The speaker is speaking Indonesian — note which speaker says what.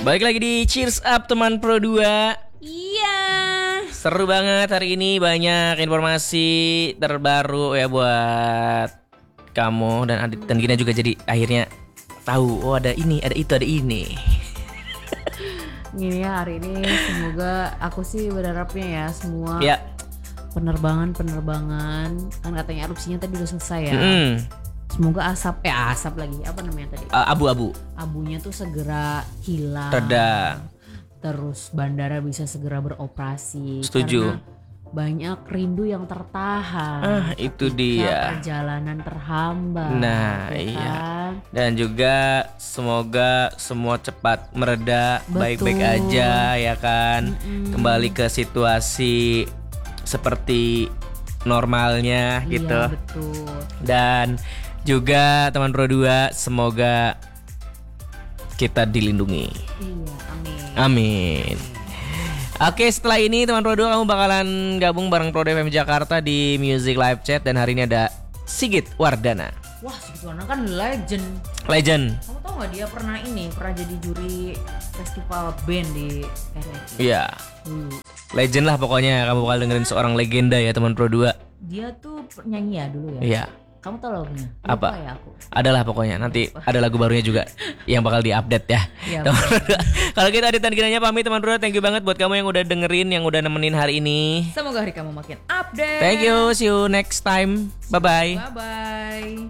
Speaker 1: Balik lagi di Cheers Up teman Pro 2.
Speaker 2: Iya.
Speaker 1: Seru banget hari ini, banyak informasi terbaru ya buat kamu dan Adit dan Gina juga, jadi akhirnya tahu oh ada ini, ada itu, ada ini.
Speaker 2: Gini ya, hari ini semoga aku sih berharapnya ya semua
Speaker 1: Ya.
Speaker 2: penerbangan kan katanya erupsinya tadi udah selesai ya. Semoga asap lagi apa namanya tadi?
Speaker 1: Abu-abu.
Speaker 2: Abunya tuh segera hilang.
Speaker 1: Reda.
Speaker 2: Terus bandara bisa segera beroperasi.
Speaker 1: Setuju.
Speaker 2: Karena banyak rindu yang tertahan.
Speaker 1: Itu
Speaker 2: ketika
Speaker 1: dia.
Speaker 2: Perjalanan terhambat.
Speaker 1: Nah,
Speaker 2: ya
Speaker 1: iya.
Speaker 2: kan?
Speaker 1: Dan juga semoga semua cepat mereda,
Speaker 2: Betul.
Speaker 1: baik-baik aja ya kan. Kembali ke situasi seperti normalnya gitu.
Speaker 2: Iya, betul.
Speaker 1: Dan juga teman Pro 2, semoga kita dilindungi.
Speaker 2: Iya, amin.
Speaker 1: Amin. Oke, setelah ini teman Pro 2 kamu bakalan gabung bareng Pro FM Jakarta di Music Live Chat. Dan hari ini ada Sigit Wardana.
Speaker 2: Wah, Sigit Wardana kan legend.
Speaker 1: Legend.
Speaker 2: Kamu tau gak dia pernah jadi juri festival band di RRI.
Speaker 1: Iya.
Speaker 2: Dulu.
Speaker 1: Legend lah pokoknya, kamu bakal dengerin seorang legenda ya teman Pro 2.
Speaker 2: Dia tuh nyanyi ya dulu ya.
Speaker 1: Iya.
Speaker 2: Kamu tau lagunya?
Speaker 1: Apa?
Speaker 2: Lupa ya aku.
Speaker 1: Adalah pokoknya nanti ada lagu barunya juga yang bakal diupdate ya.
Speaker 2: Iya,
Speaker 1: Teman Pro 2. Kalau kita Adit dan Ginanya pamit teman Pro 2. Thank you banget buat kamu yang udah dengerin, yang udah nemenin hari ini.
Speaker 2: Semoga hari kamu makin update.
Speaker 1: Thank you, see you next time. Bye bye.
Speaker 2: Bye bye.